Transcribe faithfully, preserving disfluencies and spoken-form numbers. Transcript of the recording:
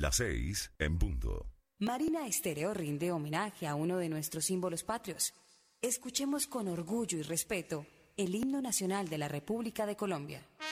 Las seis en punto. Marina Estéreo rinde homenaje a uno de nuestros símbolos patrios. Escuchemos con orgullo y respeto el himno nacional de la República de Colombia.